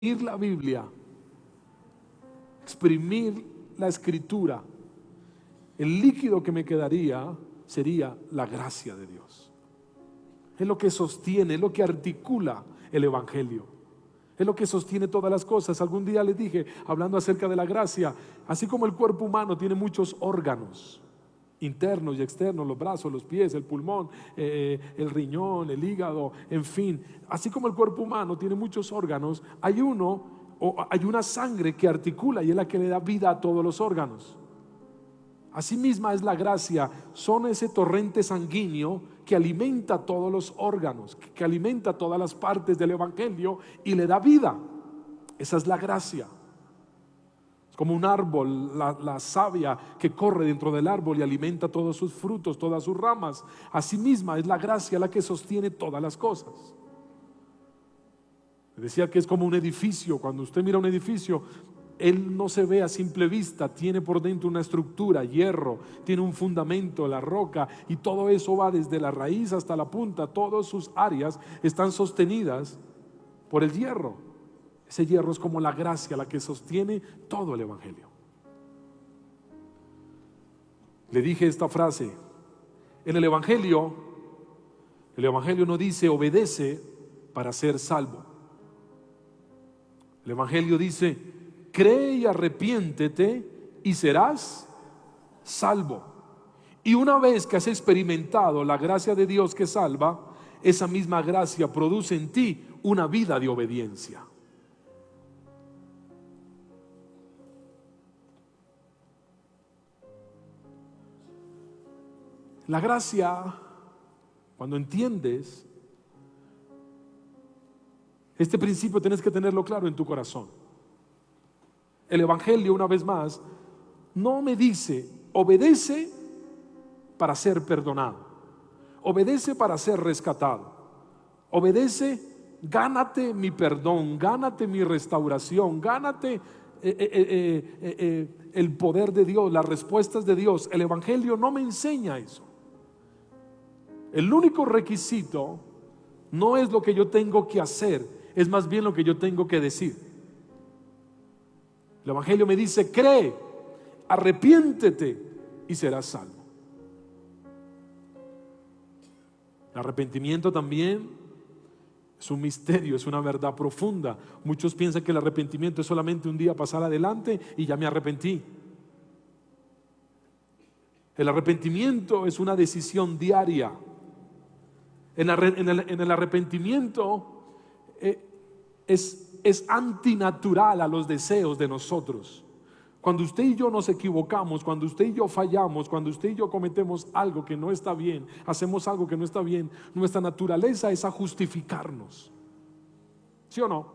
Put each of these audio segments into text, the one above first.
la Biblia, exprimir la Escritura, el líquido que me quedaría sería la gracia de Dios. Es lo que sostiene, es lo que articula el Evangelio, es lo que sostiene todas las cosas. Algún día les dije, hablando acerca de la gracia, así como el cuerpo humano tiene muchos órganos internos y externos, los brazos, los pies, el pulmón, el riñón, el hígado, en fin, así como el cuerpo humano tiene muchos órganos, hay una sangre que articula y es la que le da vida a todos los órganos. Así misma es la gracia, son ese torrente sanguíneo que alimenta todos los órganos, que alimenta todas las partes del Evangelio y le da vida. Esa es la gracia. Es como un árbol, la savia que corre dentro del árbol y alimenta todos sus frutos, todas sus ramas. Así misma es la gracia la que sostiene todas las cosas. Decía que es como un edificio. Cuando usted mira un edificio, él no se ve a simple vista, tiene por dentro una estructura, hierro, tiene un fundamento, la roca, y todo eso va desde la raíz hasta la punta. Todas sus áreas están sostenidas por el hierro. Ese hierro es como la gracia, la que sostiene todo el Evangelio. Le dije esta frase: en el Evangelio no dice obedece para ser salvo. El Evangelio dice: cree y arrepiéntete y serás salvo. Y una vez que has experimentado la gracia de Dios que salva, esa misma gracia produce en ti una vida de obediencia. La gracia, cuando entiendes este principio, tienes que tenerlo claro en tu corazón. El Evangelio, una vez más, no me dice obedece para ser perdonado, obedece para ser rescatado, obedece, gánate mi perdón, gánate mi restauración, gánate el poder de Dios, las respuestas de Dios. El Evangelio no me enseña eso. El único requisito no es lo que yo tengo que hacer, es más bien lo que yo tengo que decir. El Evangelio me dice: cree, arrepiéntete y serás salvo. El arrepentimiento también es un misterio, es una verdad profunda. Muchos piensan que el arrepentimiento es solamente un día pasar adelante y ya me arrepentí. El arrepentimiento es una decisión diaria. En el arrepentimiento es antinatural a los deseos de nosotros. Cuando usted y yo nos equivocamos, cuando usted y yo fallamos, cuando usted y yo cometemos algo que no está bien, hacemos algo que no está bien, nuestra naturaleza es a justificarnos. ¿Sí o no?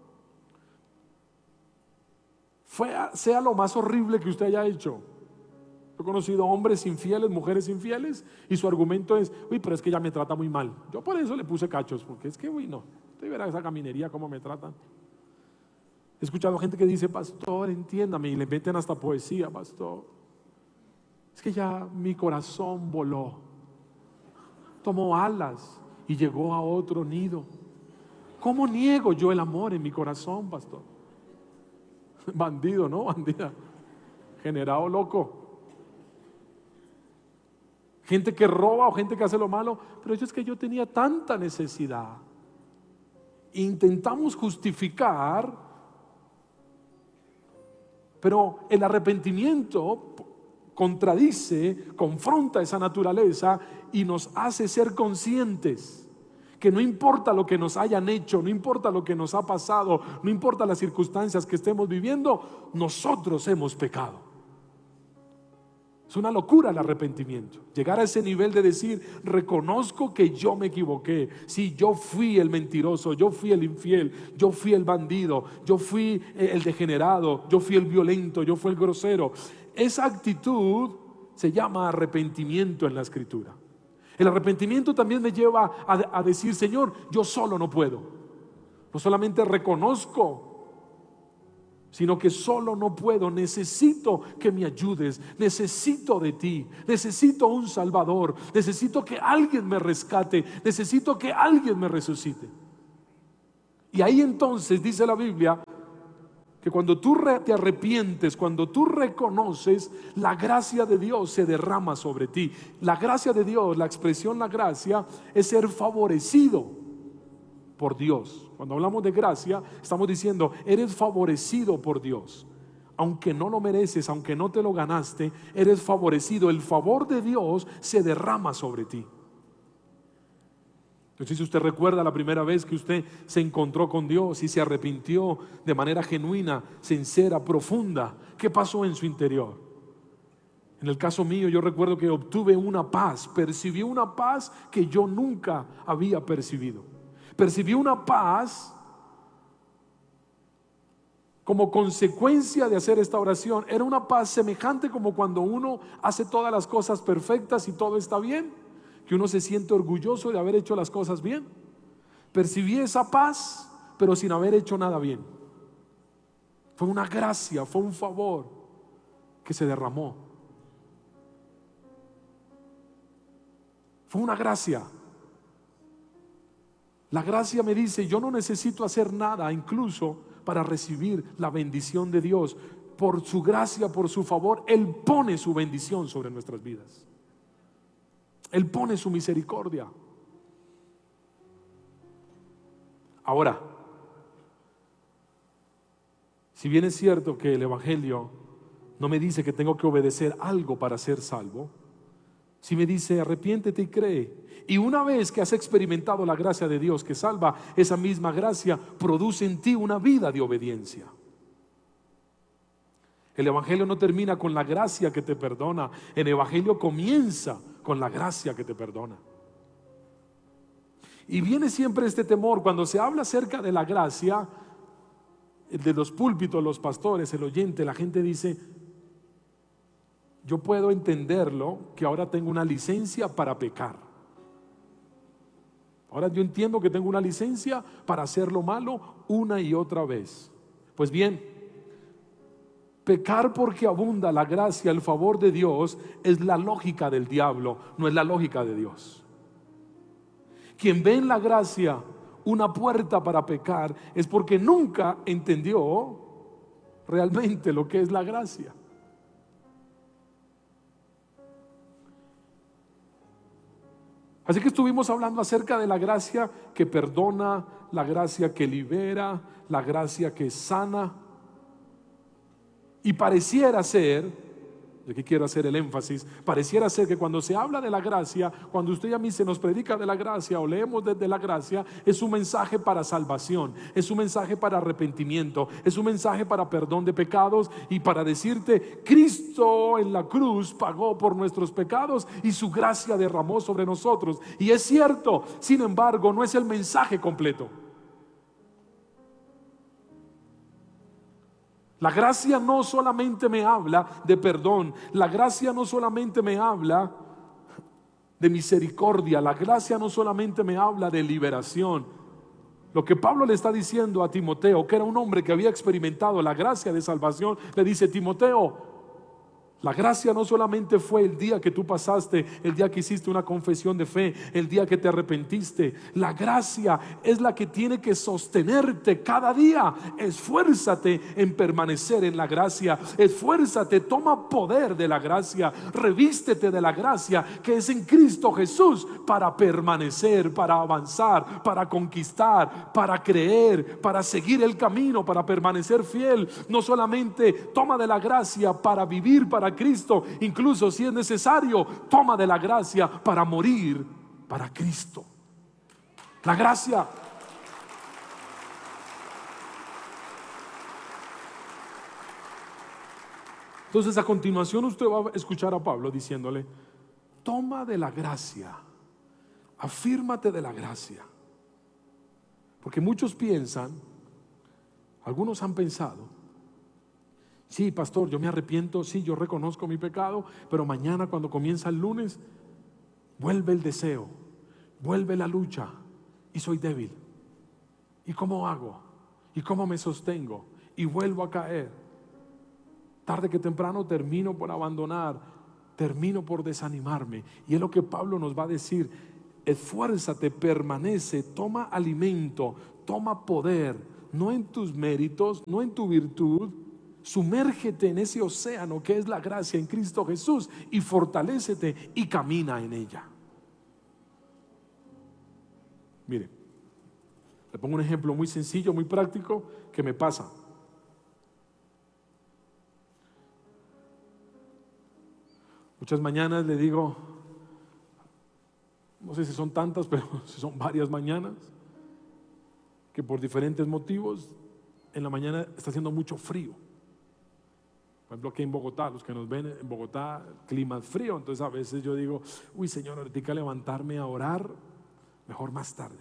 Sea lo más horrible que usted haya hecho. He conocido hombres infieles, mujeres infieles, y su argumento es: uy, pero es que ella me trata muy mal. Yo por eso le puse cachos, porque es que, uy, no, usted verá esa caminería cómo me tratan. He escuchado gente que dice: pastor, entiéndame, y le meten hasta poesía. Pastor, es que ya mi corazón voló, tomó alas y llegó a otro nido. ¿Cómo niego yo el amor en mi corazón, pastor? Bandido, ¿no? Bandida, generado loco. Gente que roba o gente que hace lo malo, pero es que yo tenía tanta necesidad. Intentamos justificar, pero el arrepentimiento contradice, confronta esa naturaleza y nos hace ser conscientes que no importa lo que nos hayan hecho, no importa lo que nos ha pasado, no importa las circunstancias que estemos viviendo, nosotros hemos pecado. Es una locura el arrepentimiento. Llegar a ese nivel de decir: reconozco que yo me equivoqué. Sí, yo fui el mentiroso, yo fui el infiel, yo fui el bandido, yo fui el degenerado, yo fui el violento, yo fui el grosero. Esa actitud se llama arrepentimiento en la Escritura. El arrepentimiento también me lleva a decir: Señor, yo solo no puedo. No solamente reconozco, sino que solo no puedo, necesito que me ayudes, necesito de ti, necesito un Salvador, necesito que alguien me rescate, necesito que alguien me resucite. Y ahí entonces dice la Biblia que cuando tú te arrepientes, cuando tú reconoces, la gracia de Dios se derrama sobre ti. La gracia de Dios, la expresión la gracia, es ser favorecido por Dios. Cuando hablamos de gracia, estamos diciendo, eres favorecido por Dios. Aunque no lo mereces, aunque no te lo ganaste, eres favorecido. El favor de Dios se derrama sobre ti. Entonces, si usted recuerda la primera vez que usted se encontró con Dios y se arrepintió de manera genuina, sincera, profunda, ¿qué pasó en su interior? En el caso mío, yo recuerdo que obtuve una paz, percibí una paz que yo nunca había percibido. Percibí una paz como consecuencia de hacer esta oración. Era una paz semejante como cuando uno hace todas las cosas perfectas y todo está bien, que uno se siente orgulloso de haber hecho las cosas bien. Percibí esa paz, pero sin haber hecho nada bien. Fue una gracia, fue un favor que se derramó. Fue una gracia. La gracia me dice, yo no necesito hacer nada, incluso para recibir la bendición de Dios. Por su gracia, por su favor, Él pone su bendición sobre nuestras vidas. Él pone su misericordia. Ahora, si bien es cierto que el Evangelio no me dice que tengo que obedecer algo para ser salvo, si me dice arrepiéntete y cree, y una vez que has experimentado la gracia de Dios que salva, esa misma gracia produce en ti una vida de obediencia. El Evangelio no termina con la gracia que te perdona. El Evangelio comienza con la gracia que te perdona. Y viene siempre este temor cuando se habla acerca de la gracia, de los púlpitos, los pastores, el oyente, la gente dice, yo puedo entenderlo que ahora tengo una licencia para pecar. Ahora yo entiendo que tengo una licencia para hacer lo malo una y otra vez. Pues bien, pecar porque abunda la gracia, el favor de Dios, es la lógica del diablo, no es la lógica de Dios. Quien ve en la gracia una puerta para pecar es porque nunca entendió realmente lo que es la gracia. Así que estuvimos hablando acerca de la gracia que perdona, la gracia que libera, la gracia que sana. Y pareciera ser, y aquí quiero hacer el énfasis, pareciera ser que cuando se habla de la gracia, cuando usted y a mí se nos predica de la gracia o leemos desde la gracia, es un mensaje para salvación, es un mensaje para arrepentimiento, es un mensaje para perdón de pecados y para decirte, Cristo en la cruz pagó por nuestros pecados y su gracia derramó sobre nosotros. Y es cierto, sin embargo, no es el mensaje completo. La gracia no solamente me habla de perdón, la gracia no solamente me habla de misericordia, la gracia no solamente me habla de liberación. Lo que Pablo le está diciendo a Timoteo, que era un hombre que había experimentado la gracia de salvación, le dice, Timoteo, la gracia no solamente fue el día que tú pasaste, el día que hiciste una confesión de fe, el día que te arrepentiste. La gracia es la que tiene que sostenerte cada día. Esfuérzate en permanecer en la gracia. Esfuérzate, toma poder de la gracia. Revístete de la gracia que es en Cristo Jesús para permanecer, para avanzar, para conquistar, para creer, para seguir el camino, para permanecer fiel. No solamente toma de la gracia para vivir para Cristo, incluso si es necesario, toma de la gracia para morir para Cristo. La gracia. Entonces a continuación usted va a escuchar a Pablo diciéndole, toma de la gracia, afírmate de la gracia. Porque muchos piensan, algunos han pensado, sí, pastor, yo me arrepiento, sí, yo reconozco mi pecado, pero mañana cuando comienza el lunes, vuelve el deseo, vuelve la lucha y soy débil. ¿Y cómo hago? ¿Y cómo me sostengo? Y vuelvo a caer. Tarde que temprano termino por abandonar, termino por desanimarme. Y es lo que Pablo nos va a decir. Esfuérzate, permanece, toma alimento, toma poder, no en tus méritos, no en tu virtud. Sumérgete en ese océano que es la gracia en Cristo Jesús y fortalécete y camina en ella. Mire, le pongo un ejemplo muy sencillo, muy práctico que me pasa. Muchas mañanas le digo, no sé si son tantas, pero si son varias mañanas, que por diferentes motivos en la mañana está haciendo mucho frío. Por ejemplo, aquí en Bogotá, los que nos ven en Bogotá, el clima es frío, entonces a veces yo digo, uy Señor, ahorita levantarme a orar, mejor más tarde.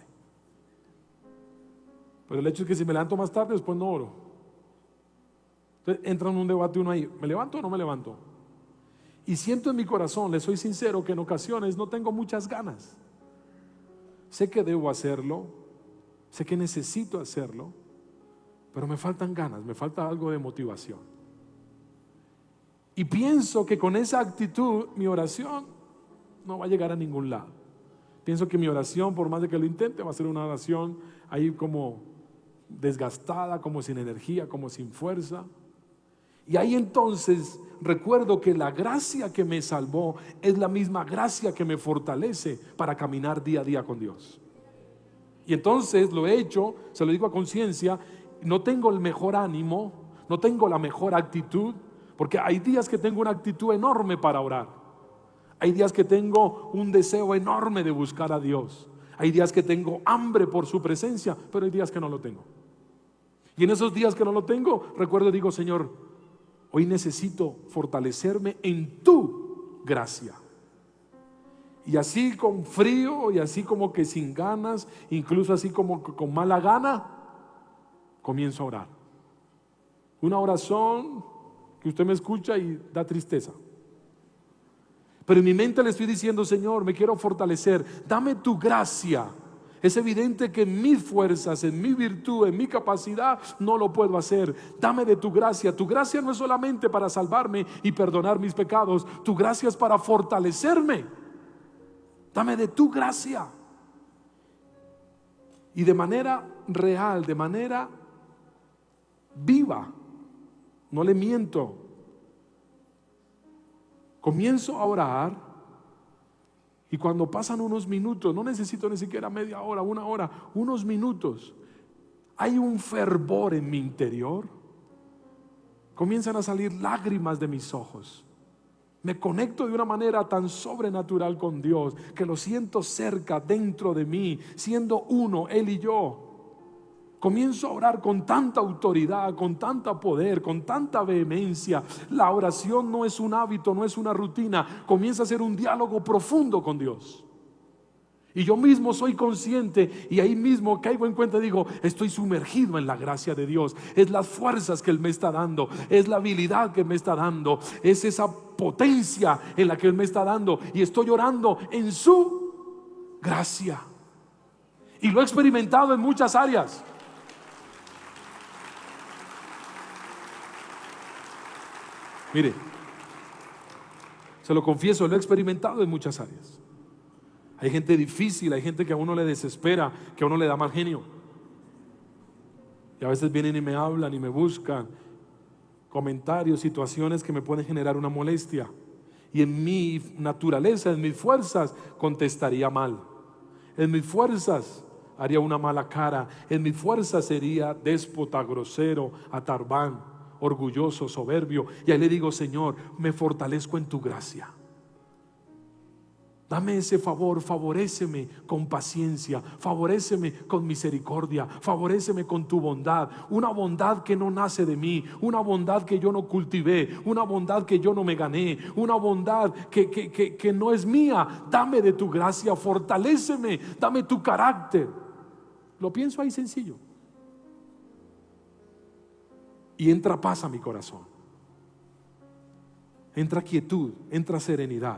Pero el hecho es que si me levanto más tarde, después no oro. Entonces entra en un debate uno ahí, ¿me levanto o no me levanto? Y siento en mi corazón, le soy sincero, que en ocasiones no tengo muchas ganas. Sé que debo hacerlo, sé que necesito hacerlo, pero me faltan ganas, me falta algo de motivación. Y pienso que con esa actitud mi oración no va a llegar a ningún lado. Pienso que mi oración, por más de que lo intente, va a ser una oración ahí como desgastada, como sin energía, como sin fuerza. Y ahí entonces recuerdo que la gracia que me salvó es la misma gracia que me fortalece para caminar día a día con Dios. Y entonces lo he hecho, se lo digo a conciencia, no tengo el mejor ánimo, no tengo la mejor actitud, porque hay días que tengo una actitud enorme para orar. Hay días que tengo un deseo enorme de buscar a Dios. Hay días que tengo hambre por su presencia, pero hay días que no lo tengo. Y en esos días que no lo tengo, recuerdo y digo, Señor, hoy necesito fortalecerme en tu gracia. Y así con frío y así como que sin ganas, incluso así como que con mala gana, comienzo a orar. Una oración que usted me escucha y da tristeza. Pero en mi mente le estoy diciendo, Señor, me quiero fortalecer, dame tu gracia. Es evidente que en mis fuerzas, en mi virtud, en mi capacidad no lo puedo hacer. Dame de tu gracia. Tu gracia no es solamente para salvarme y perdonar mis pecados, tu gracia es para fortalecerme. Dame de tu gracia. Y de manera real, de manera viva, no le miento, comienzo a orar. Y cuando pasan unos minutos, no necesito ni siquiera media hora, una hora, unos minutos, hay un fervor en mi interior. Comienzan a salir lágrimas de mis ojos. Me conecto de una manera tan sobrenatural con Dios que lo siento cerca, dentro de mí, siendo uno, Él y yo. Comienzo a orar con tanta autoridad, con tanta poder, con tanta vehemencia. La oración no es un hábito, no es una rutina. Comienza a ser un diálogo profundo con Dios. Y yo mismo soy consciente y ahí mismo caigo en cuenta y digo, estoy sumergido en la gracia de Dios. Es las fuerzas que Él me está dando, es la habilidad que me está dando, es esa potencia en la que Él me está dando. Y estoy orando en su gracia. Y lo he experimentado en muchas áreas. Mire, se lo confieso, lo he experimentado en muchas áreas. Hay gente difícil, hay gente que a uno le desespera, que a uno le da mal genio. Y a veces vienen y me hablan y me buscan comentarios, situaciones que me pueden generar una molestia. Y en mi naturaleza, en mis fuerzas, contestaría mal. En mis fuerzas haría una mala cara. En mis fuerzas sería déspota, grosero, atarbán, orgulloso, soberbio. Y ahí le digo, Señor, me fortalezco en tu gracia. Dame ese favor, favoréceme con paciencia, favoréceme con misericordia, favoréceme con tu bondad, una bondad que no nace de mí, una bondad que yo no cultivé, una bondad que yo no me gané, una bondad que no es mía. Dame de tu gracia, fortaléceme, dame tu carácter. Lo pienso ahí sencillo. Y entra paz a mi corazón, entra quietud, entra serenidad.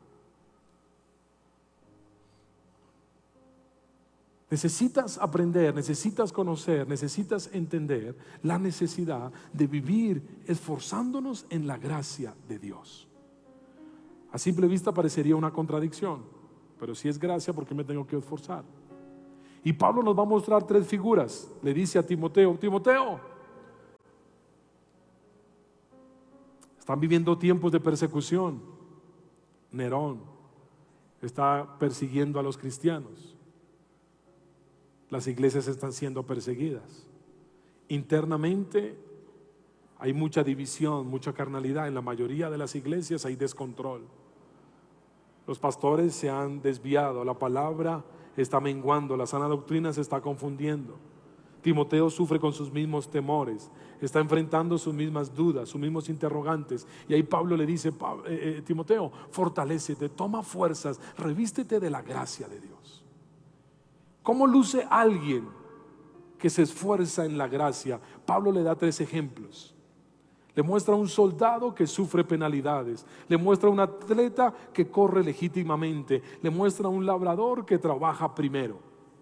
Necesitas aprender, necesitas conocer, necesitas entender la necesidad de vivir esforzándonos en la gracia de Dios. A simple vista parecería una contradicción, pero si es gracia, ¿por qué me tengo que esforzar? Y Pablo nos va a mostrar tres figuras. Le dice a Timoteo: Timoteo, están viviendo tiempos de persecución. Nerón está persiguiendo a los cristianos. Las iglesias están siendo perseguidas. Internamente hay mucha división, mucha carnalidad. En la mayoría de las iglesias hay descontrol. Los pastores se han desviado, la palabra está menguando, la sana doctrina se está confundiendo. Timoteo sufre con sus mismos temores, está enfrentando sus mismas dudas, sus mismos interrogantes. Y ahí Pablo le dice: Timoteo, fortalécete, toma fuerzas, revístete de la gracia de Dios. ¿Cómo luce alguien que se esfuerza en la gracia? Pablo le da tres ejemplos. Le muestra a un soldado que sufre penalidades, le muestra a un atleta que corre legítimamente, le muestra a un labrador que trabaja primero.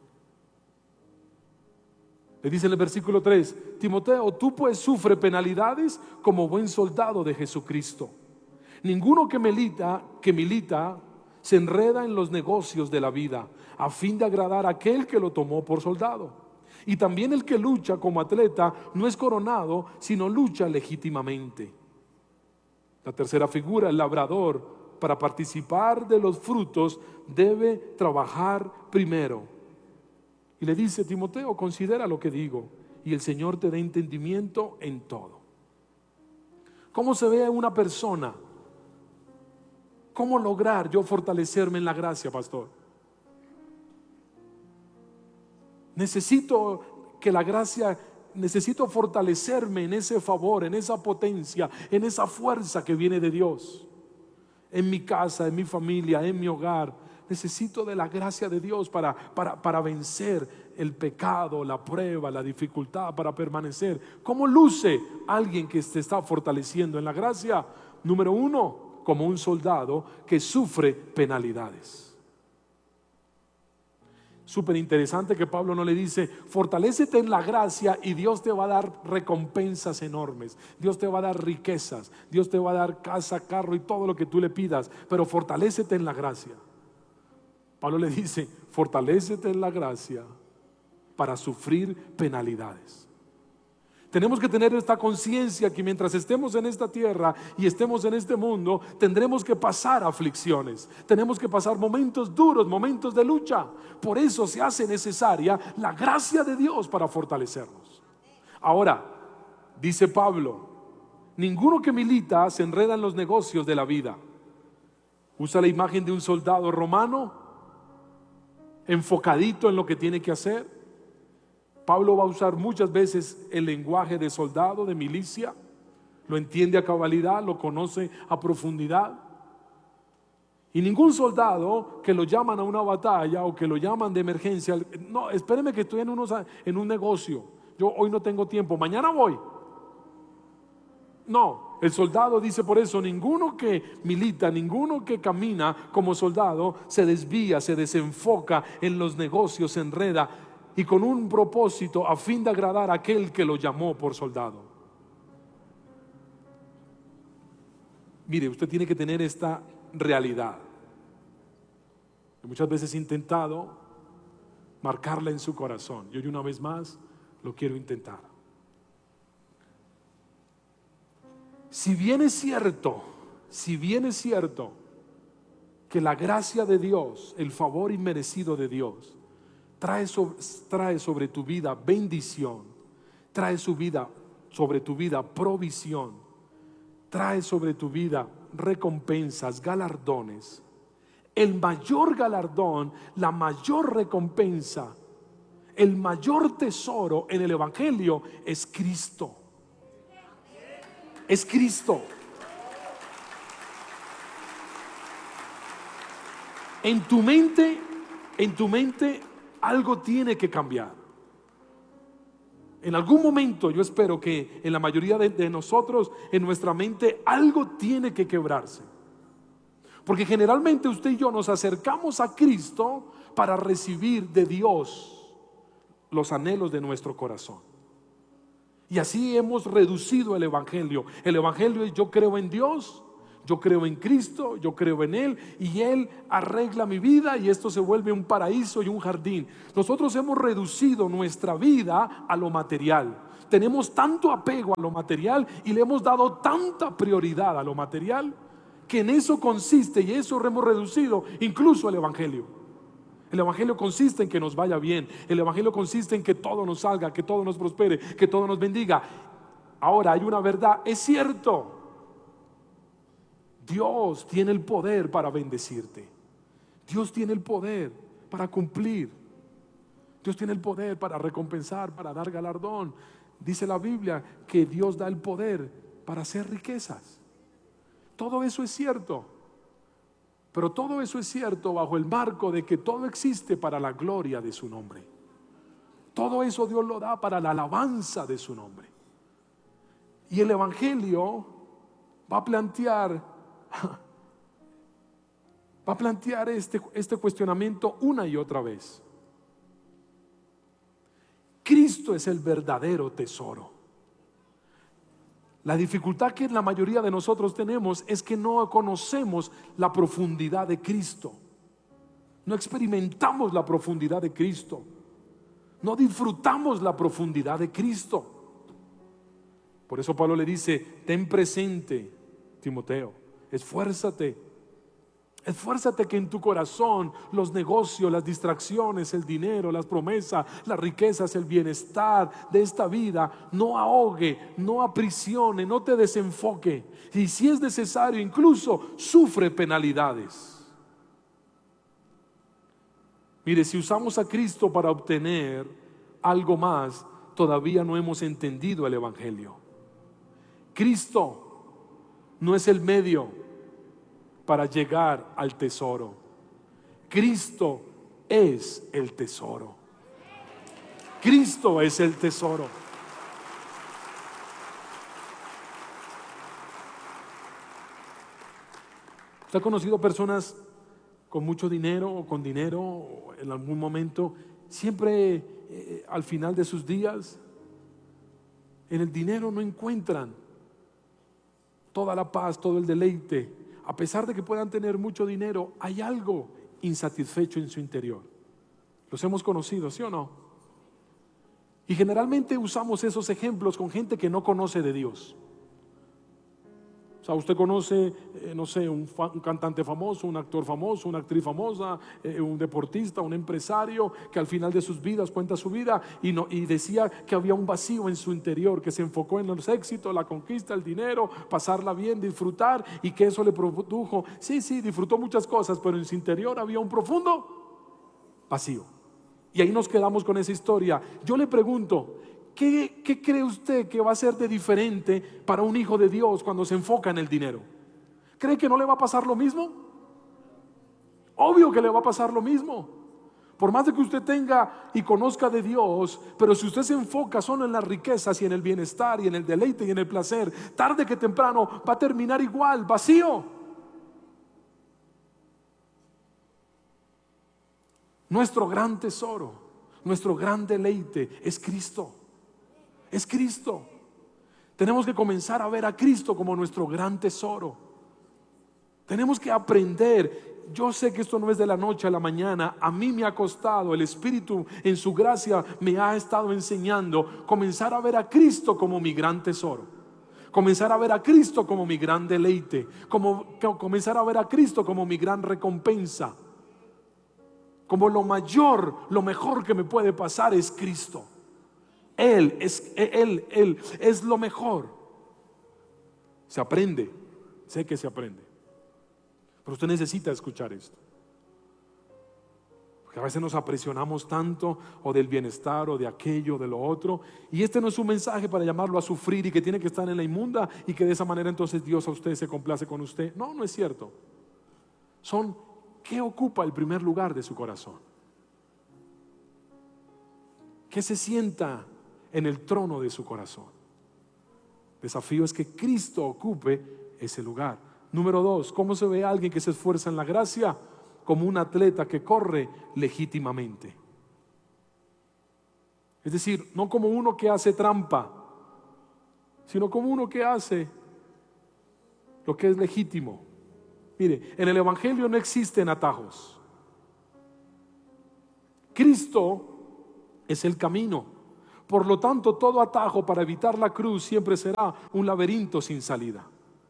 Le dice en el versículo 3: Timoteo, tú pues sufre penalidades como buen soldado de Jesucristo. Ninguno que milita se enreda en los negocios de la vida, a fin de agradar a aquel que lo tomó por soldado. Y también el que lucha como atleta no es coronado, sino lucha legítimamente. La tercera figura, el labrador, para participar de los frutos debe trabajar primero. Y le dice: Timoteo, considera lo que digo, y el Señor te dé entendimiento en todo. ¿Cómo se ve una persona? ¿Cómo lograr yo fortalecerme en la gracia, pastor? Necesito que la gracia, necesito fortalecerme en ese favor, en esa potencia, en esa fuerza que viene de Dios. En mi casa, en mi familia, en mi hogar, necesito de la gracia de Dios para vencer el pecado, la prueba, la dificultad, para permanecer. ¿Cómo luce alguien que se está fortaleciendo en la gracia? Número uno, como un soldado que sufre penalidades. Súper interesante que Pablo no le dice: fortalécete en la gracia y Dios te va a dar recompensas enormes, Dios te va a dar riquezas, Dios te va a dar casa, carro y todo lo que tú le pidas, pero fortalécete en la gracia. Pablo le dice: fortalécete en la gracia para sufrir penalidades. Tenemos que tener esta conciencia que mientras estemos en esta tierra y estemos en este mundo, tendremos que pasar aflicciones, tenemos que pasar momentos duros, momentos de lucha. Por eso se hace necesaria la gracia de Dios para fortalecernos. Ahora, dice Pablo: ninguno que milita se enreda en los negocios de la vida. Usa la imagen de un soldado romano, enfocadito en lo que tiene que hacer. Pablo va a usar muchas veces el lenguaje de soldado, de milicia. Lo entiende a cabalidad, lo conoce a profundidad. Y ningún soldado que lo llaman a una batalla o que lo llaman de emergencia: no, espéreme que estoy en un negocio, yo hoy no tengo tiempo, mañana voy. No, el soldado dice por eso: ninguno que milita, ninguno que camina como soldado se desvía, se desenfoca en los negocios, se enreda, y con un propósito, a fin de agradar a aquel que lo llamó por soldado. Mire, usted tiene que tener esta realidad. Muchas veces he intentado marcarla en su corazón, y hoy una vez más lo quiero intentar. Si bien es cierto que la gracia de Dios, el favor inmerecido de Dios, trae sobre tu vida bendición, trae sobre tu vida provisión, trae sobre tu vida recompensas, galardones. El mayor galardón, la mayor recompensa, el mayor tesoro en el Evangelio es Cristo. Es Cristo. En tu mente algo tiene que cambiar. En algún momento, yo espero que en la mayoría de nosotros, en nuestra mente, algo tiene que quebrarse. Porque generalmente usted y yo nos acercamos a Cristo para recibir de Dios los anhelos de nuestro corazón. Y así hemos reducido el Evangelio. El Evangelio es: yo creo en Dios, Yo creo en Cristo, yo creo en Él y Él arregla mi vida y esto se vuelve un paraíso y un jardín. Nosotros hemos reducido nuestra vida a lo material. Tenemos tanto apego a lo material y le hemos dado tanta prioridad a lo material que en eso consiste, y eso hemos reducido incluso el Evangelio. El Evangelio consiste en que nos vaya bien. El Evangelio consiste en que todo nos salga, que todo nos prospere, que todo nos bendiga. Ahora hay una verdad, es cierto, Dios tiene el poder para bendecirte. Dios tiene el poder para cumplir. Dios tiene el poder para recompensar, para dar galardón. Dice la Biblia que Dios da el poder para hacer riquezas. Todo eso es cierto. Pero todo eso es cierto bajo el marco de que todo existe para la gloria de su nombre. Todo eso Dios lo da para la alabanza de su nombre. Y el Evangelio va a plantear este cuestionamiento una y otra vez. Cristo es el verdadero tesoro. La dificultad que la mayoría de nosotros tenemos es que no conocemos la profundidad de Cristo. No experimentamos la profundidad de Cristo. No disfrutamos la profundidad de Cristo. Por eso Pablo le dice: ten presente, Timoteo, esfuérzate que en tu corazón los negocios, las distracciones, el dinero, las promesas, las riquezas, el bienestar de esta vida no ahogue, no aprisione, no te desenfoque. Y si es necesario, incluso sufre penalidades. Mire, si usamos a Cristo para obtener algo más, todavía no hemos entendido el Evangelio. Cristo no es el medio para llegar al tesoro. Cristo es el tesoro. Cristo es el tesoro. ¿Usted ha conocido personas con mucho dinero o con dinero o en algún momento? Siempre al final de sus días, en el dinero no encuentran toda la paz, todo el deleite. A pesar de que puedan tener mucho dinero, hay algo insatisfecho en su interior. Los hemos conocido, ¿sí o no? Y generalmente usamos esos ejemplos con gente que no conoce de Dios. O sea, usted conoce, no sé, un cantante famoso, un actor famoso, una actriz famosa, un deportista, un empresario que al final de sus vidas cuenta su vida y decía que había un vacío en su interior, que se enfocó en los éxitos, la conquista, el dinero, pasarla bien, disfrutar, y que eso le produjo, sí, disfrutó muchas cosas, pero en su interior había un profundo vacío. Y ahí nos quedamos con esa historia. Yo le pregunto, ¿qué cree usted que va a ser de diferente para un hijo de Dios cuando se enfoca en el dinero? ¿Cree que no le va a pasar lo mismo? Obvio que le va a pasar lo mismo. Por más de que usted tenga y conozca de Dios, pero si usted se enfoca solo en las riquezas y en el bienestar y en el deleite y en el placer, tarde que temprano va a terminar igual, vacío. Nuestro gran tesoro, nuestro gran deleite es Cristo. Es Cristo. Tenemos que comenzar a ver a Cristo como nuestro gran tesoro. Tenemos que aprender. Yo sé que esto no es de la noche a la mañana. A mí me ha costado. El Espíritu en su gracia me ha estado enseñando comenzar a ver a Cristo como mi gran tesoro. Comenzar a ver a Cristo como mi gran deleite. Comenzar a ver a Cristo como mi gran recompensa. Como lo mayor, lo mejor que me puede pasar es Cristo. Él es lo mejor. Se aprende, sé que se aprende, pero usted necesita escuchar esto, porque a veces nos apresionamos tanto o del bienestar o de aquello, de lo otro, y este no es un mensaje para llamarlo a sufrir y que tiene que estar en la inmunda y que de esa manera entonces Dios a usted se complace con usted. No es cierto. Son ¿qué ocupa el primer lugar de su corazón? ¿Qué se sienta en el trono de su corazón? El desafío es que Cristo ocupe ese lugar. Número 2, ¿cómo se ve a alguien que se esfuerza en la gracia? Como un atleta que corre legítimamente. Es decir, no como uno que hace trampa, sino como uno que hace lo que es legítimo. Mire, en el evangelio no existen atajos. Cristo es el camino. Por lo tanto, todo atajo para evitar la cruz siempre será un laberinto sin salida.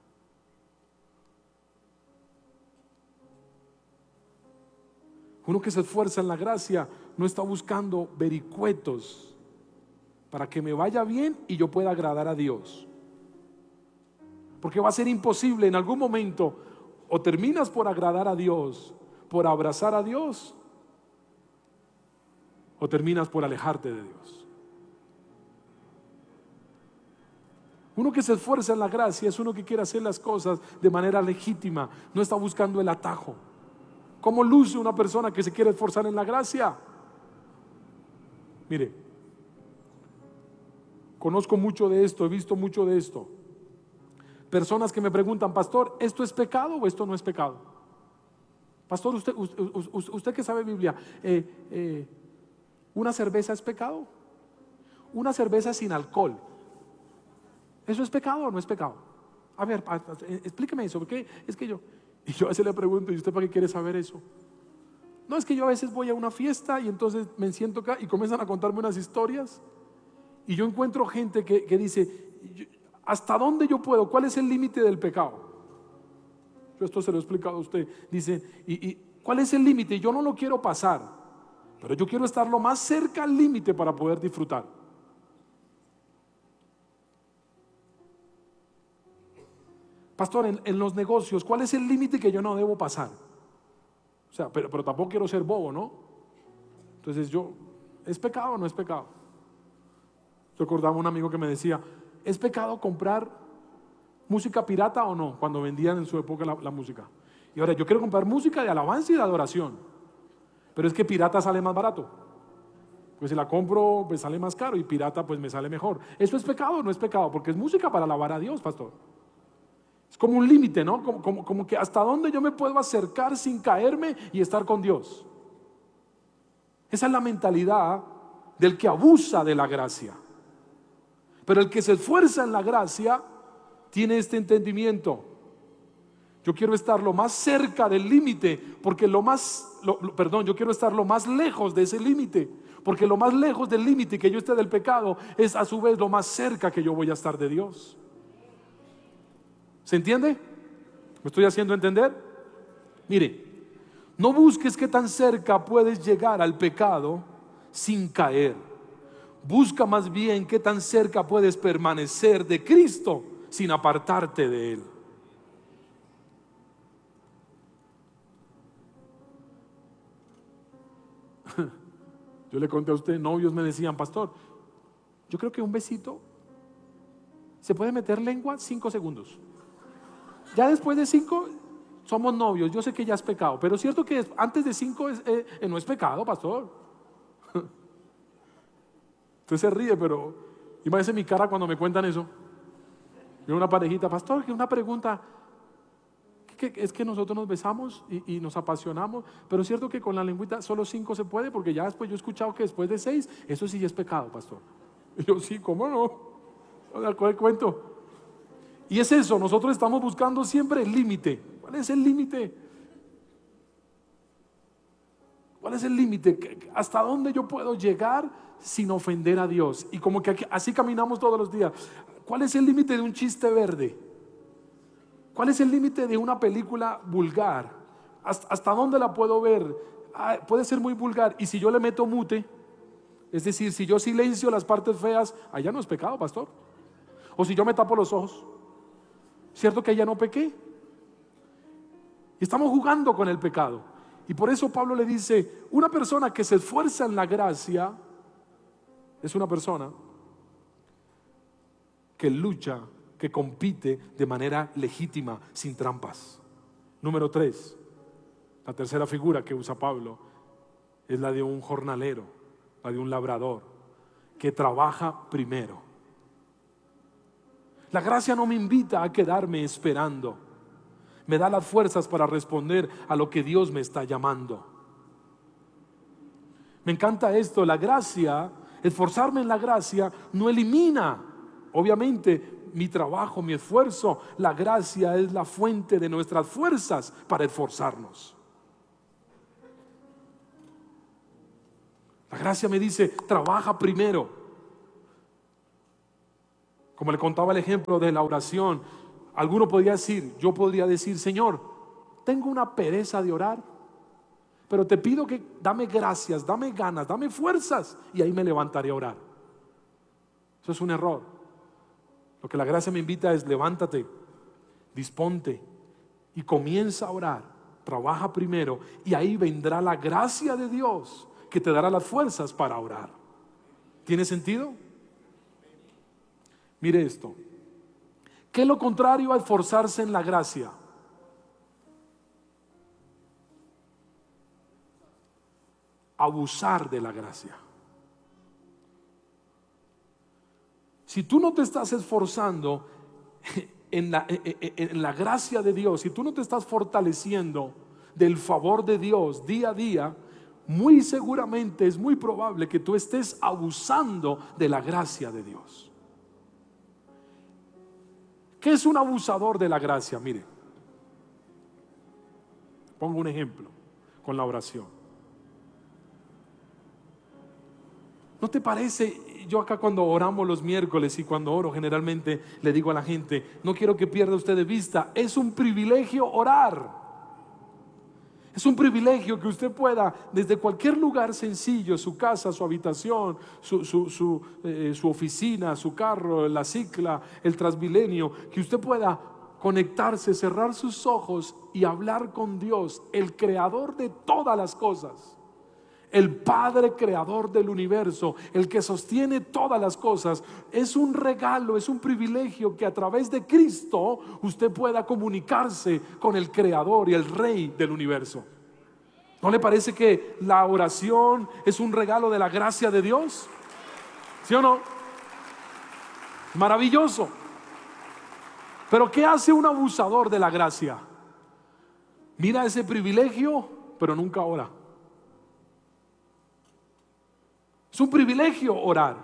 Uno que se esfuerza en la gracia no está buscando vericuetos para que me vaya bien y yo pueda agradar a Dios. Porque va a ser imposible en algún momento. O terminas por agradar a Dios, por abrazar a Dios, o terminas por alejarte de Dios. Uno que se esfuerza en la gracia es uno que quiere hacer las cosas de manera legítima, no está buscando el atajo. ¿Cómo luce una persona que se quiere esforzar en la gracia? Mire, conozco mucho de esto, he visto mucho de esto. Personas que me preguntan: pastor, ¿esto es pecado o esto no es pecado? Pastor, usted que sabe Biblia, ¿una cerveza es pecado? Una cerveza sin alcohol, ¿eso es pecado o no es pecado? A ver, explíqueme eso, porque es que y yo a veces le pregunto: ¿y usted para qué quiere saber eso? No, es que yo a veces voy a una fiesta y entonces me siento acá y comienzan a contarme unas historias y yo encuentro gente que dice: ¿hasta dónde yo puedo? ¿Cuál es el límite del pecado? Yo esto se lo he explicado a usted. Dice, ¿cuál es el límite? Yo no lo quiero pasar, pero yo quiero estar lo más cerca al límite para poder disfrutar. Pastor, en los negocios, ¿cuál es el límite que yo no debo pasar? O sea, pero tampoco quiero ser bobo, ¿no? Entonces ¿es pecado o no es pecado? Recordaba un amigo que me decía: ¿es pecado comprar música pirata o no? Cuando vendían en su época la música. Y ahora yo quiero comprar música de alabanza y de adoración, pero es que pirata sale más barato. Pues si la compro, pues sale más caro, y pirata pues me sale mejor. ¿Eso es pecado o no es pecado? Porque es música para alabar a Dios, pastor. Es como un límite, ¿no? Como que hasta dónde yo me puedo acercar sin caerme y estar con Dios. Esa es la mentalidad del que abusa de la gracia. Pero el que se esfuerza en la gracia tiene este entendimiento: yo quiero estar lo más cerca del límite, porque yo quiero estar lo más lejos de ese límite, porque lo más lejos del límite que yo esté del pecado es a su vez lo más cerca que yo voy a estar de Dios. ¿Se entiende? ¿Me estoy haciendo entender? Mire, no busques qué tan cerca puedes llegar al pecado sin caer. Busca más bien qué tan cerca puedes permanecer de Cristo sin apartarte de Él. Yo le conté a usted, novios me decían: pastor, yo creo que un besito se puede meter lengua 5 segundos. Ya después de 5 somos novios. Yo sé que ya es pecado, pero es cierto que antes de 5 no es pecado, pastor. Usted se ríe, pero imagínese mi cara cuando me cuentan eso. Yo una parejita: pastor, que una pregunta, es que nosotros nos besamos y nos apasionamos, pero es cierto que con la lengüita solo 5 se puede, porque ya después yo he escuchado que después de 6, eso sí es pecado, pastor. Y yo: sí, ¿cómo no? ¿Cuál el cuento? Y es eso, nosotros estamos buscando siempre el límite. ¿Cuál es el límite? ¿Cuál es el límite? ¿Hasta dónde yo puedo llegar sin ofender a Dios? Y como que así caminamos todos los días. ¿Cuál es el límite de un chiste verde? ¿Cuál es el límite de una película vulgar? ¿Hasta dónde la puedo ver? Puede ser muy vulgar, y si yo le meto mute, es decir, si yo silencio las partes feas, allá no es pecado, pastor. O si yo me tapo los ojos, ¿cierto que allá no pequé? Estamos jugando con el pecado. Y por eso Pablo le dice: una persona que se esfuerza en la gracia es una persona que lucha, que compite de manera legítima, sin trampas. Número 3, la tercera figura que usa Pablo es la de un jornalero, la de un labrador que trabaja primero. La gracia no me invita a quedarme esperando, me da las fuerzas para responder a lo que Dios me está llamando. Me encanta esto: la gracia, esforzarme en la gracia no elimina, obviamente, mi trabajo, mi esfuerzo. La gracia es la fuente de nuestras fuerzas para esforzarnos. La gracia me dice, trabaja primero. Como le contaba el ejemplo de la oración, yo podría decir, Señor, tengo una pereza de orar, pero te pido que dame gracias, dame ganas, dame fuerzas, y ahí me levantaré a orar. Eso es un error. Lo que la gracia me invita es: levántate, disponte y comienza a orar. Trabaja primero y ahí vendrá la gracia de Dios que te dará las fuerzas para orar. ¿Tiene sentido? Mire esto. ¿Qué es lo contrario a esforzarse en la gracia? Abusar de la gracia. Si tú no te estás esforzando en la gracia de Dios, si tú no te estás fortaleciendo del favor de Dios día a día, muy seguramente es muy probable que tú estés abusando de la gracia de Dios. ¿Qué es un abusador de la gracia? Mire, pongo un ejemplo con la oración. ¿No te parece? Yo acá cuando oramos los miércoles y cuando oro generalmente le digo a la gente, no quiero que pierda usted de vista, es un privilegio orar. Es un privilegio que usted pueda, desde cualquier lugar sencillo, su casa, su habitación, su oficina, su carro, la cicla, el Transmilenio, que usted pueda conectarse, cerrar sus ojos y hablar con Dios, el creador de todas las cosas. El Padre creador del universo, el que sostiene todas las cosas. Es un regalo, es un privilegio que a través de Cristo usted pueda comunicarse con el creador y el rey del universo. ¿No le parece que la oración es un regalo de la gracia de Dios? ¿Sí o no? Maravilloso. Pero ¿qué hace un abusador de la gracia? Mira ese privilegio, pero nunca ora. Es un privilegio orar.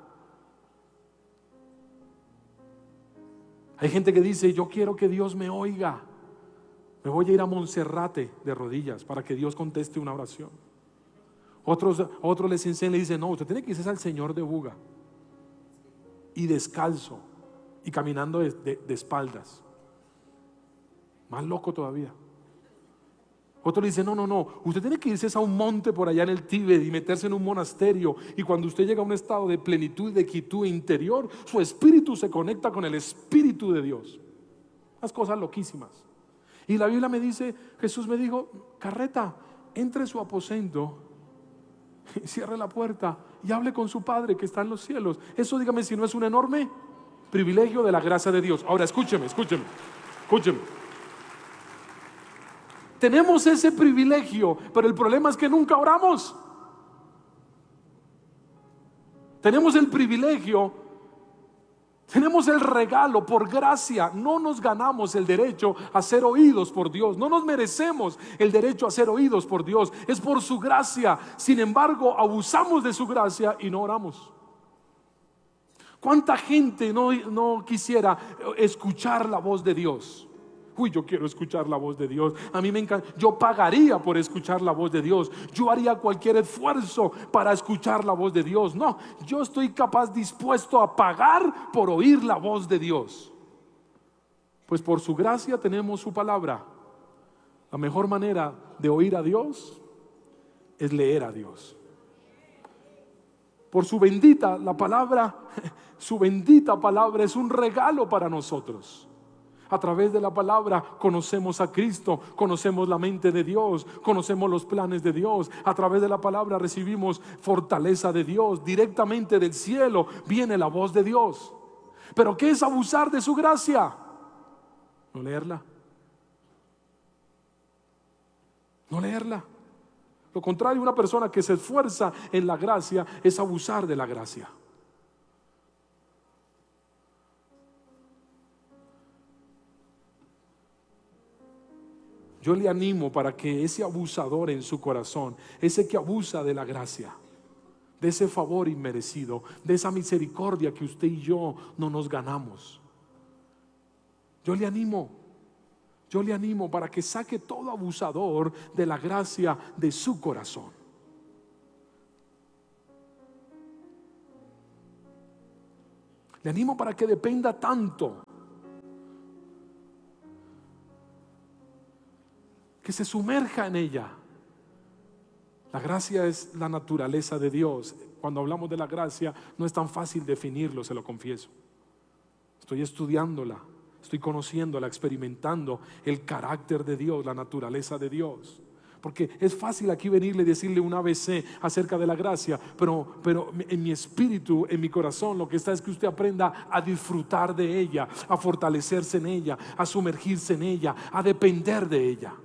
Hay gente que dice, yo quiero que Dios me oiga. Me voy a ir a Monserrate de rodillas para que Dios conteste una oración. Otros les enseñan y dicen, no, usted tiene que irse al Señor de Buga y descalzo y caminando de espaldas. Más loco todavía. Otro le dice, no, usted tiene que irse a un monte por allá en el Tíbet y meterse en un monasterio, y cuando usted llega a un estado de plenitud y de quietud interior, su espíritu se conecta con el Espíritu de Dios. Unas cosas loquísimas. Y la Biblia me dice, Jesús me dijo, carreta, entre en su aposento, cierre la puerta y hable con su Padre que está en los cielos. Eso, dígame si no es un enorme privilegio de la gracia de Dios. Ahora escúcheme. Tenemos ese privilegio, pero el problema es que nunca oramos. Tenemos el privilegio, tenemos el regalo por gracia. No nos ganamos el derecho a ser oídos por Dios. No nos merecemos el derecho a ser oídos por Dios. Es por su gracia. Sin embargo, abusamos de su gracia y no oramos. ¿Cuánta gente no quisiera escuchar la voz de Dios? Uy, yo quiero escuchar la voz de Dios. A mí me encanta. Yo pagaría por escuchar la voz de Dios. Yo haría cualquier esfuerzo para escuchar la voz de Dios. No, yo estoy dispuesto a pagar por oír la voz de Dios. Pues por su gracia tenemos su palabra. La mejor manera de oír a Dios es leer a Dios. Por su bendita palabra es un regalo para nosotros. A través de la palabra conocemos a Cristo, conocemos la mente de Dios, conocemos los planes de Dios. A través de la palabra recibimos fortaleza de Dios. Directamente del cielo viene la voz de Dios. ¿Pero qué es abusar de su gracia? No leerla. Lo contrario, una persona que se esfuerza en la gracia es abusar de la gracia. Yo le animo para que ese abusador en su corazón, ese que abusa de la gracia, de ese favor inmerecido, de esa misericordia que usted y yo no nos ganamos, Yo le animo para que saque todo abusador de la gracia de su corazón. Le animo para que dependa tanto, que se sumerja en ella. La gracia es la naturaleza de Dios. Cuando hablamos de la gracia, no es tan fácil definirlo, se lo confieso. Estoy estudiándola, estoy conociéndola, experimentando el carácter de Dios, la naturaleza de Dios. Porque es fácil aquí venirle y decirle un ABC acerca de la gracia, pero en mi espíritu, en mi corazón, lo que está es que usted aprenda a disfrutar de ella, a fortalecerse en ella, a sumergirse en ella, a depender de ella.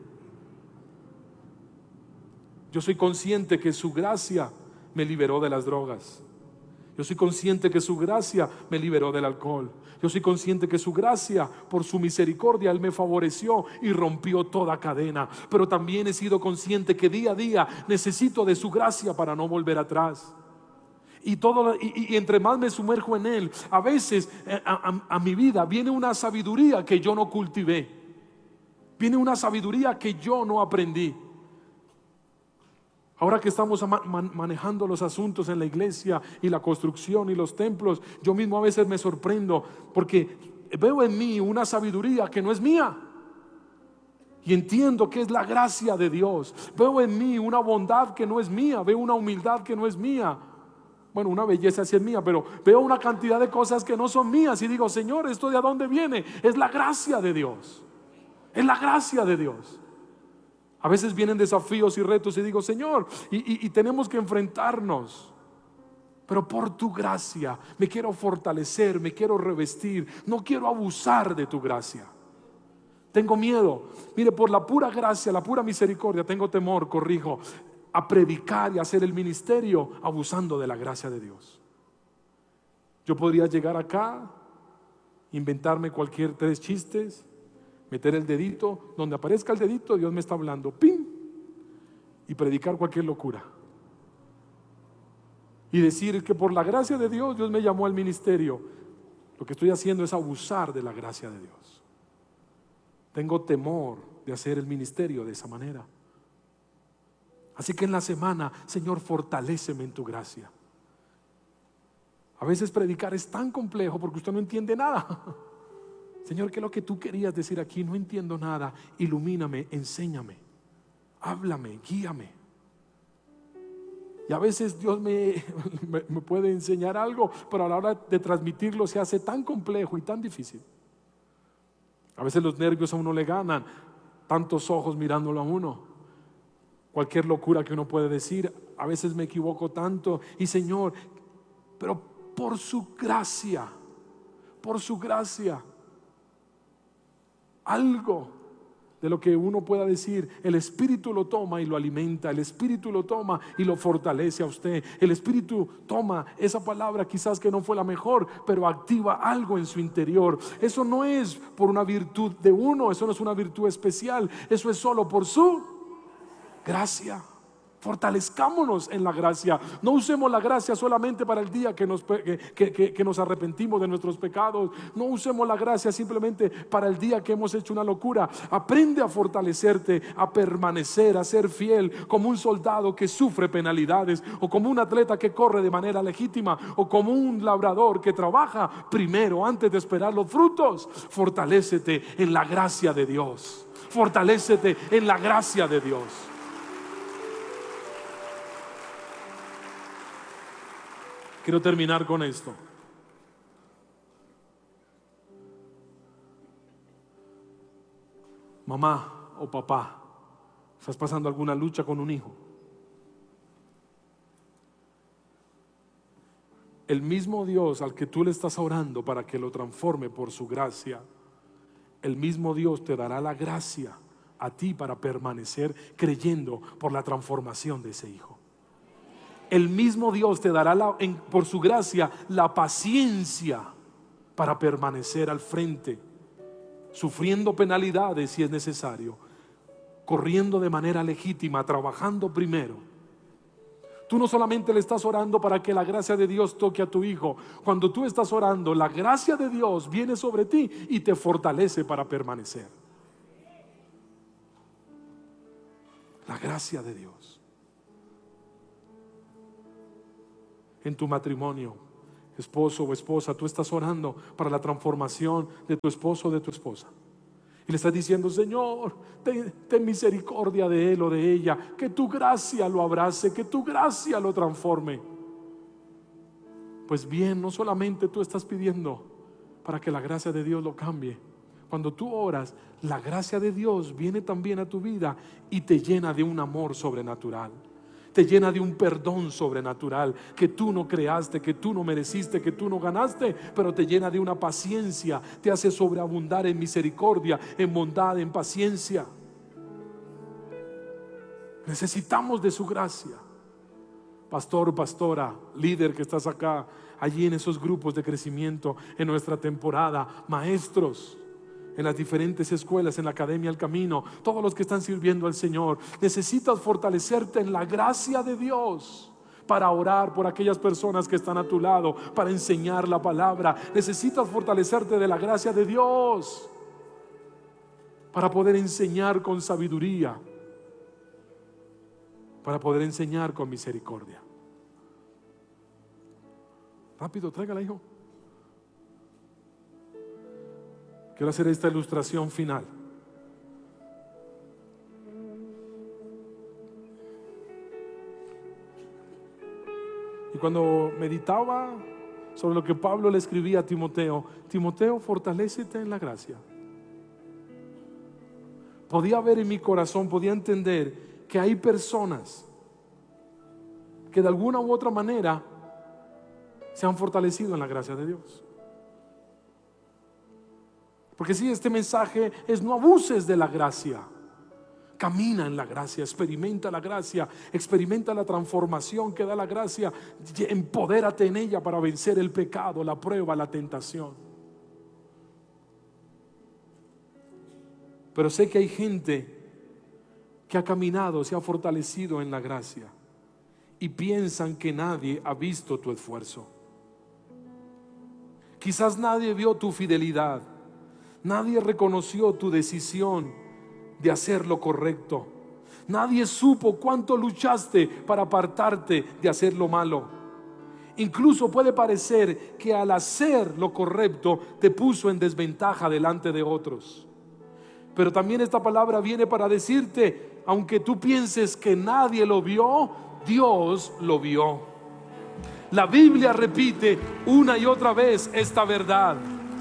Yo soy consciente que su gracia me liberó de las drogas. Yo soy consciente que su gracia me liberó del alcohol. Yo soy consciente que su gracia, por su misericordia, Él me favoreció y rompió toda cadena. Pero también he sido consciente que día a día necesito de su gracia para no volver atrás. Y entre más me sumerjo en Él, a veces a mi vida viene una sabiduría que yo no cultivé. Viene una sabiduría que yo no aprendí. Ahora que estamos manejando los asuntos en la iglesia y la construcción y los templos, yo mismo a veces me sorprendo porque veo en mí una sabiduría que no es mía y entiendo que es la gracia de Dios. Veo en mí una bondad que no es mía, veo una humildad que no es mía. Bueno, una belleza sí es mía, pero veo una cantidad de cosas que no son mías y digo, Señor, ¿esto de a dónde viene? Es la gracia de Dios. Es la gracia de Dios. A veces vienen desafíos y retos y digo, Señor, y tenemos que enfrentarnos. Pero por tu gracia me quiero fortalecer, me quiero revestir. No quiero abusar de tu gracia. Tengo miedo. Mire, por la pura gracia, la pura misericordia, tengo temor, corrijo, a predicar y hacer el ministerio abusando de la gracia de Dios. Yo podría llegar acá, inventarme cualquier 3 chistes, meter el dedito, donde aparezca el dedito, Dios me está hablando, ¡pim! Y predicar cualquier locura. Y decir que por la gracia de Dios, Dios me llamó al ministerio. Lo que estoy haciendo es abusar de la gracia de Dios. Tengo temor de hacer el ministerio de esa manera. Así que en la semana, Señor, fortaléceme en tu gracia. A veces predicar es tan complejo porque usted no entiende nada. Señor, ¿qué es lo que tú querías decir aquí? No entiendo nada. Ilumíname, enséñame, háblame, guíame. Y a veces Dios me puede enseñar algo, pero a la hora de transmitirlo se hace tan complejo y tan difícil. A veces los nervios a uno le ganan, tantos ojos mirándolo a uno, cualquier locura que uno puede decir. A veces me equivoco tanto y Señor, pero por su gracia, algo de lo que uno pueda decir, el Espíritu lo toma y lo alimenta, el Espíritu lo toma y lo fortalece a usted. El Espíritu toma esa palabra quizás que no fue la mejor, pero activa algo en su interior. Eso no es por una virtud de uno, eso no es una virtud especial, eso es solo por su gracia. Fortalezcámonos en la gracia. No usemos la gracia solamente para el día que nos arrepentimos de nuestros pecados. No usemos la gracia simplemente para el día que hemos hecho una locura. Aprende a fortalecerte, a permanecer, a ser fiel, como un soldado que sufre penalidades, o como un atleta que corre de manera legítima, o como un labrador que trabaja primero antes de esperar los frutos. Fortalécete en la gracia de Dios. Fortalécete en la gracia de Dios. Quiero terminar con esto. Mamá o papá, ¿estás pasando alguna lucha con un hijo? El mismo Dios al que tú le estás orando para que lo transforme por su gracia, el mismo Dios te dará la gracia a ti para permanecer creyendo por la transformación de ese hijo. El mismo Dios te dará por su gracia la paciencia para permanecer al frente, sufriendo penalidades si es necesario, corriendo de manera legítima, trabajando primero. Tú no solamente le estás orando para que la gracia de Dios toque a tu hijo. Cuando tú estás orando, la gracia de Dios viene sobre ti y te fortalece para permanecer. La gracia de Dios. En tu matrimonio, esposo o esposa, tú estás orando para la transformación de tu esposo o de tu esposa. Y le estás diciendo: Señor, ten misericordia de él o de ella, que tu gracia lo abrace, que tu gracia lo transforme. Pues bien, no solamente tú estás pidiendo para que la gracia de Dios lo cambie. Cuando tú oras, la gracia de Dios viene también a tu vida y te llena de un amor sobrenatural. Te llena de un perdón sobrenatural que tú no creaste, que tú no mereciste, que tú no ganaste, pero te llena de una paciencia, te hace sobreabundar en misericordia, en bondad, en paciencia. Necesitamos de su gracia. Pastor, pastora, líder que estás acá, allí en esos grupos de crecimiento, en nuestra temporada, maestros en las diferentes escuelas, en la Academia El Camino, todos los que están sirviendo al Señor, necesitas fortalecerte en la gracia de Dios para orar por aquellas personas que están a tu lado, para enseñar la palabra. Necesitas fortalecerte de la gracia de Dios para poder enseñar con sabiduría, para poder enseñar con misericordia. Rápido, tráigala, hijo. Quiero hacer esta ilustración final. Y cuando meditaba sobre lo que Pablo le escribía a Timoteo: Timoteo, fortalécete en la gracia. Podía ver en mi corazón, podía entender que hay personas que de alguna u otra manera se han fortalecido en la gracia de Dios. Porque si este mensaje es: no abuses de la gracia, camina en la gracia, experimenta la gracia, experimenta la transformación que da la gracia, empodérate en ella para vencer el pecado, la prueba, la tentación. Pero sé que hay gente que ha caminado, se ha fortalecido en la gracia y piensan que nadie ha visto tu esfuerzo. Quizás nadie vio tu fidelidad. Nadie reconoció tu decisión de hacer lo correcto. Nadie supo cuánto luchaste para apartarte de hacer lo malo. Incluso puede parecer que al hacer lo correcto te puso en desventaja delante de otros. Pero también esta palabra viene para decirte: aunque tú pienses que nadie lo vio, Dios lo vio. La Biblia repite una y otra vez esta verdad.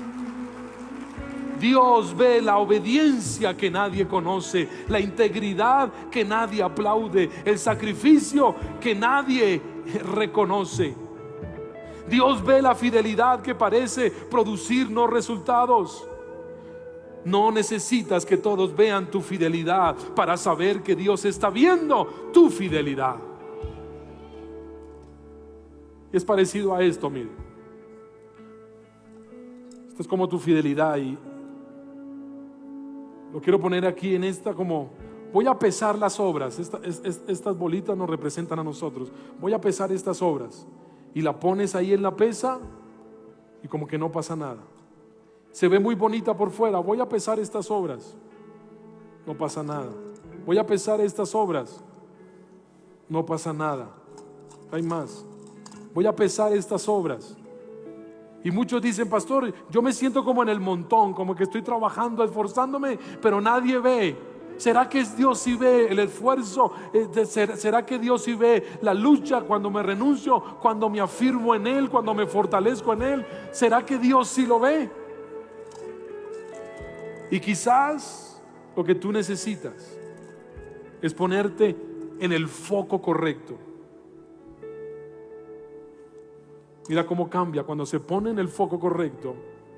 Dios ve la obediencia que nadie conoce, la integridad que nadie aplaude, el sacrificio que nadie reconoce. Dios ve la fidelidad que parece producir no resultados. No necesitas que todos vean tu fidelidad para saber que Dios está viendo tu fidelidad. Es parecido a esto, mire. Esto es como tu fidelidad y lo quiero poner aquí en esta como: voy a pesar las obras. Estas bolitas nos representan a nosotros. Voy a pesar estas obras. Y la pones ahí en la pesa y como que no pasa nada. Se ve muy bonita por fuera. Voy a pesar estas obras. No pasa nada. Voy a pesar estas obras. No pasa nada. Hay más. Voy a pesar estas obras. Y muchos dicen: pastor, yo me siento como en el montón, como que estoy trabajando, esforzándome, pero nadie ve. ¿Será que Dios sí ve el esfuerzo? ¿Será que Dios sí ve la lucha cuando me renuncio, cuando me afirmo en Él, cuando me fortalezco en Él? ¿Será que Dios sí lo ve? Y quizás lo que tú necesitas es ponerte en el foco correcto. Mira cómo cambia cuando se pone en el foco correcto.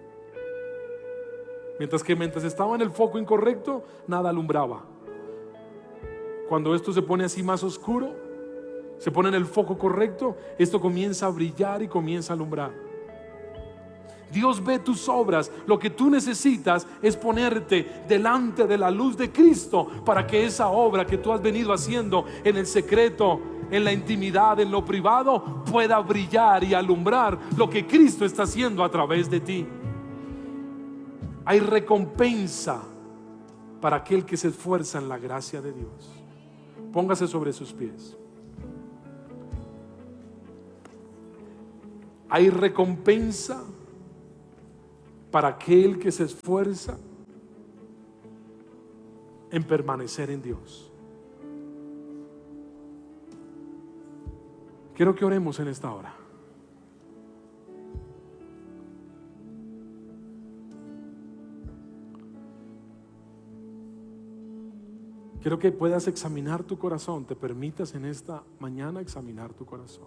Mientras estaba en el foco incorrecto, nada alumbraba. Cuando esto se pone así más oscuro, se pone en el foco correcto, esto comienza a brillar y comienza a alumbrar. Dios ve tus obras. Lo que tú necesitas es ponerte delante de la luz de Cristo para que esa obra que tú has venido haciendo en el secreto, en la intimidad, en lo privado, pueda brillar y alumbrar lo que Cristo está haciendo a través de ti. Hay recompensa para aquel que se esfuerza en la gracia de Dios. Póngase sobre sus pies. Hay recompensa para aquel que se esfuerza en permanecer en Dios. Quiero que oremos en esta hora. Quiero que puedas examinar tu corazón, te permitas en esta mañana examinar tu corazón.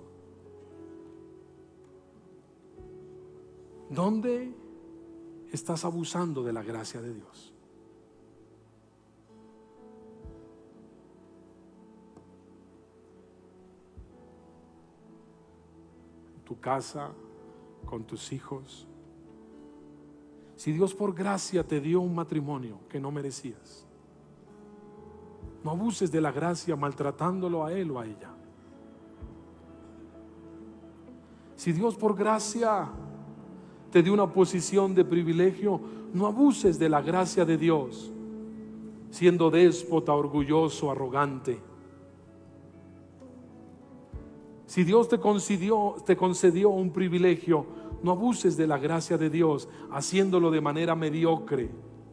¿Dónde estás abusando de la gracia de Dios? En tu casa, con tus hijos. Si Dios por gracia te dio un matrimonio que no merecías, no abuses de la gracia maltratándolo a él o a ella. Si Dios por gracia te dio una posición de privilegio, no abuses de la gracia de Dios siendo déspota, orgulloso, arrogante. Si Dios te concedió un privilegio, no abuses de la gracia de Dios haciéndolo de manera mediocre.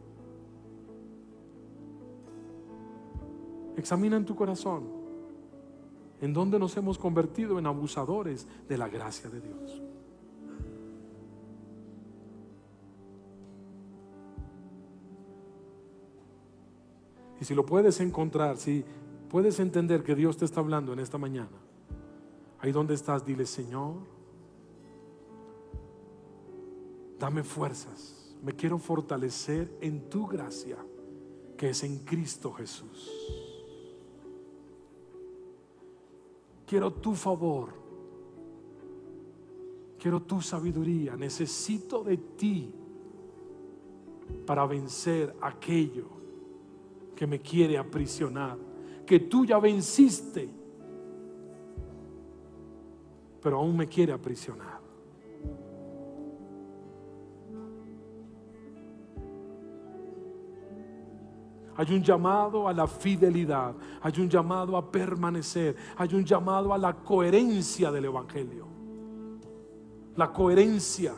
Examina en tu corazón en dónde nos hemos convertido en abusadores de la gracia de Dios. Y si lo puedes encontrar, si puedes entender que Dios te está hablando en esta mañana, ahí donde estás, dile: Señor, dame fuerzas, me quiero fortalecer en tu gracia, que es en Cristo Jesús. Quiero tu favor, quiero tu sabiduría, necesito de ti para vencer aquello que me quiere aprisionar, que tú ya venciste, pero aún me quiere aprisionar. Hay un llamado a la fidelidad, hay un llamado a permanecer, hay un llamado a la coherencia del Evangelio. La coherencia.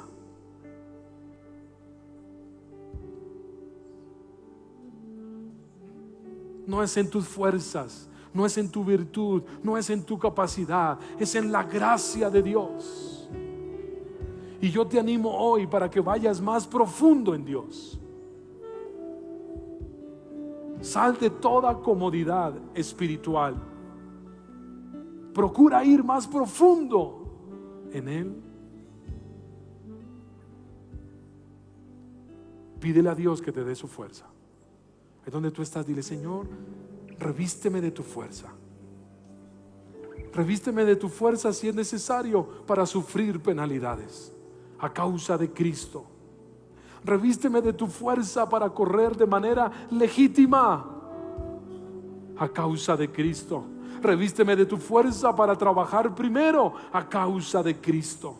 No es en tus fuerzas, no es en tu virtud, no es en tu capacidad, es en la gracia de Dios. Y yo te animo hoy para que vayas más profundo en Dios. Sal de toda comodidad espiritual. Procura ir más profundo en Él. Pídele a Dios que te dé su fuerza. Es donde tú estás, dile: Señor, revísteme de tu fuerza. Revísteme de tu fuerza si es necesario para sufrir penalidades a causa de Cristo. Revísteme de tu fuerza para correr de manera legítima a causa de Cristo. Revísteme de tu fuerza para trabajar primero a causa de Cristo.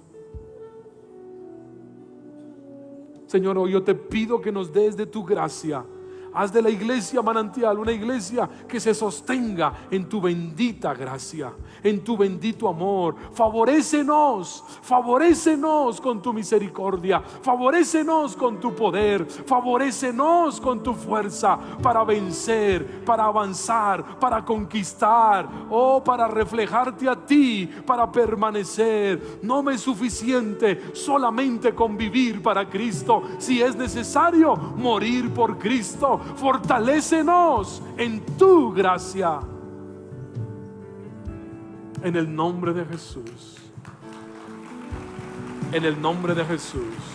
Señor, hoy yo te pido que nos des de tu gracia. Haz de la iglesia Manantial una iglesia que se sostenga en tu bendita gracia, en tu bendito amor. Favorécenos con tu misericordia, favorécenos con tu poder, favorécenos con tu fuerza para vencer, para avanzar, para conquistar, para reflejarte a ti, para permanecer. No me es suficiente solamente con vivir para Cristo, si es necesario morir por Cristo. Fortalécenos en tu gracia, en el nombre de Jesús, en el nombre de Jesús.